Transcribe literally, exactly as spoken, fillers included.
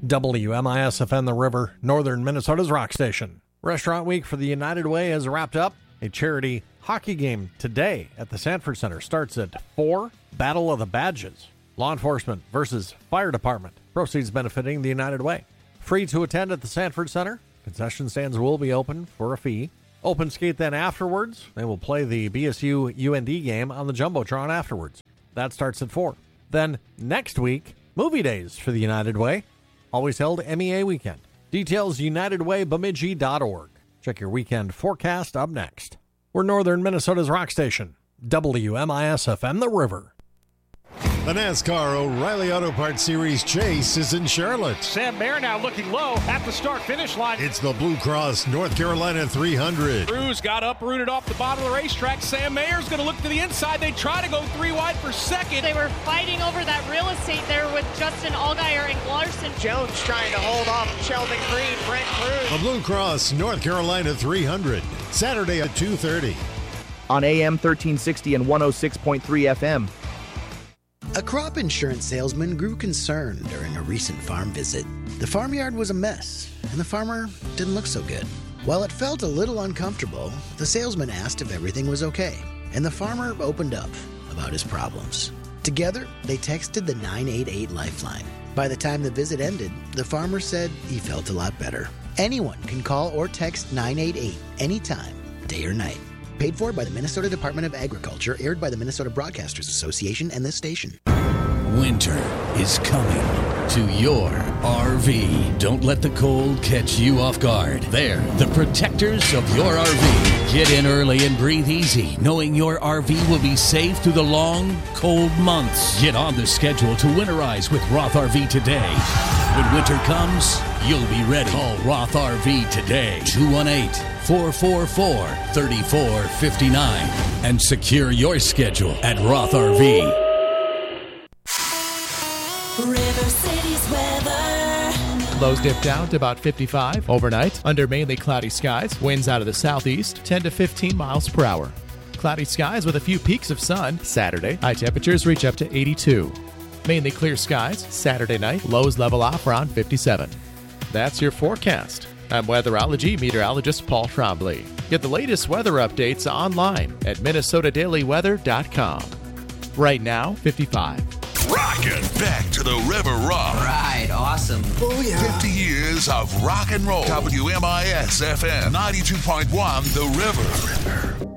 W M I S F M The River, northern Minnesota's rock station. Restaurant Week for the United Way has wrapped up. A charity hockey game today at the Sanford Center starts at four. Battle of the Badges. Law enforcement versus fire department. Proceeds benefiting the United Way. Free to attend at the Sanford Center. Concession stands will be open for a fee. Open skate then afterwards. They will play the B S U U N D game on the Jumbotron afterwards. That starts at four. Then next week, movie days for the United Way. Always held M E A weekend. Details united way bemidji dot org. Check your weekend forecast up next. We're northern Minnesota's rock station. W M I S F M The River. The NASCAR O'Reilly Auto Parts Series Chase is in Charlotte. Sam Mayer now looking low at the start-finish line. It's the Blue Cross North Carolina three hundred. Cruz got uprooted off the bottom of the racetrack. Sam Mayer's going to look to the inside. They try to go three wide for second. They were fighting over that real estate there with Justin Allgaier and Larson. Jones trying to hold off Sheldon Green, Brent Cruz. The Blue Cross North Carolina three hundred, Saturday at two thirty. On A M thirteen sixty and one oh six point three F M. A crop insurance salesman grew concerned during a recent farm visit. The farmyard was a mess, and the farmer didn't look so good. While it felt a little uncomfortable, the salesman asked if everything was okay, and the farmer opened up about his problems. Together, they texted the nine eight eight Lifeline. By the time the visit ended, the farmer said he felt a lot better. Anyone can call or text nine eight eight anytime, day or night. Paid for by the Minnesota Department of Agriculture, aired by the Minnesota Broadcasters Association and this station. Winter is coming to your R V. Don't let the cold catch you off guard. They're the protectors of your R V. Get in early and breathe easy, knowing your R V will be safe through the long, cold months. Get on the schedule to winterize with Roth R V today. When winter comes, you'll be ready. Call Roth R V today. two one eight, four four four, three four five nine and secure your schedule at Roth R V. River City's weather. Lows dip down to about fifty-five overnight under mainly cloudy skies. Winds out of the southeast, ten to fifteen miles per hour. Cloudy skies with a few peaks of sun. Saturday, high temperatures reach up to eighty-two. Mainly clear skies. Saturday night, lows level off around fifty-seven. That's your forecast. I'm weatherology meteorologist Paul Trombley. Get the latest weather updates online at minnesota daily weather dot com. Right now, fifty-five. Rockin' back to the River Rock. Right, awesome. Oh, yeah. fifty years of rock and roll. W M I S F M ninety-two point one, The River.